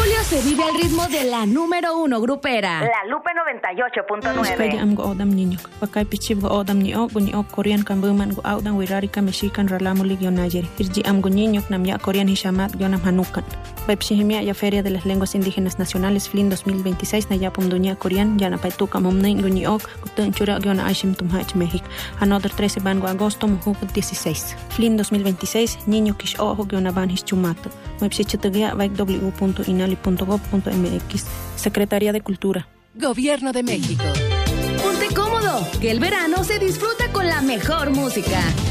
julio se vive al ritmo de la número 1 grupera. La Lupe 98.9. Kaya am go odam niño. Pakay pichib go odam niño Korean kan buman go audan wirari ka mexican ralamulig yon ayer. Irji am go niño nam ya Korean hishamat yonam hanukan. Pepsihimia ya Feria de las Lenguas Indígenas Nacionales FLIN 2026 na yapum dunya Korean yana paituka momnain go niño kutun chura yona aishim tumhach México. Another 13 van go agosto muhu 16. FLIN 2026 niño kish ojo yona van hischumato. Website www.inali.gov.mx. Secretaría de Cultura. Gobierno de México. Ponte cómodo, que el verano se disfruta con la mejor música.